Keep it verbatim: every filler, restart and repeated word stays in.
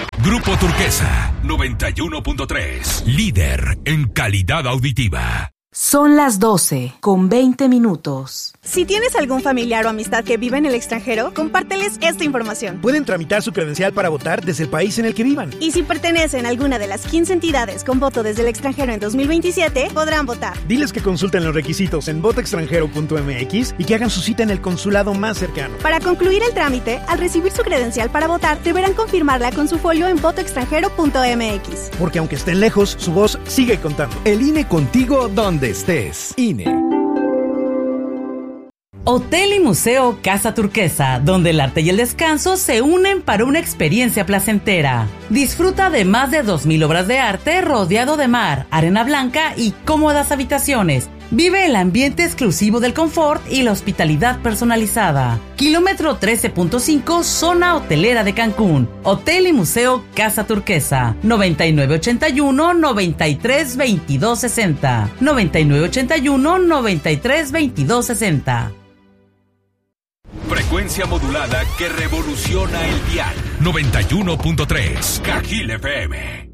Grupo Turquesa, noventa y uno punto tres. Líder en calidad auditiva. Son las doce, con veinte minutos. Si tienes algún familiar o amistad que vive en el extranjero, compárteles esta información. Pueden tramitar su credencial para votar desde el país en el que vivan. Y si pertenecen a alguna de las quince entidades con voto desde el extranjero en dos mil veintisiete, podrán votar. Diles que consulten los requisitos en voto extranjero punto m x y que hagan su cita en el consulado más cercano. Para concluir el trámite, al recibir su credencial para votar, deberán confirmarla con su folio en voto extranjero punto m x. Porque aunque estén lejos, su voz sigue contando. El I N E contigo donde estés. I N E. Hotel y Museo Casa Turquesa, donde el arte y el descanso se unen para una experiencia placentera. Disfruta de más de dos mil obras de arte rodeado de mar, arena blanca y cómodas habitaciones. Vive el ambiente exclusivo del confort y la hospitalidad personalizada. Kilómetro trece punto cinco, zona hotelera de Cancún. Hotel y Museo Casa Turquesa. noventa y nueve ochenta y uno, noventa y tres veintidós sesenta. noventa y nueve ochenta y uno, noventa y tres veintidós sesenta. Frecuencia modulada que revoluciona el dial. noventa y uno punto tres. Cajil F M.